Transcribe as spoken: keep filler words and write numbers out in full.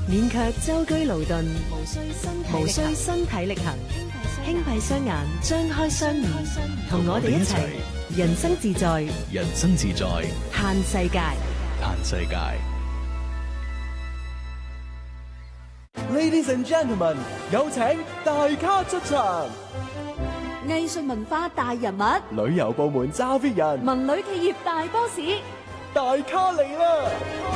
免卻舟車勞頓， 無需身體無需身體力行，輕閉雙眼，張開雙耳，同我哋一齊人生自在， 人生自在， 嘆世界， 嘆世界。 Ladies and gentlemen，有請大咖出場。 藝術文化大人物， 旅遊部門揸 fit 人， 文旅企業大 boss， 大咖嚟啦！